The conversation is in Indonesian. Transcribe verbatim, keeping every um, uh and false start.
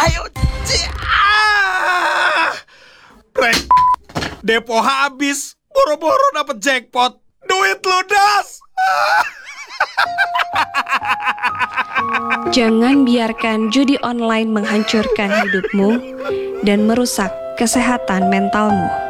Ayo, ah! Brek, depo habis, boro-boro dapet jackpot, duit ludas. Jangan biarkan judi online menghancurkan hidupmu dan merusak kesehatan mentalmu.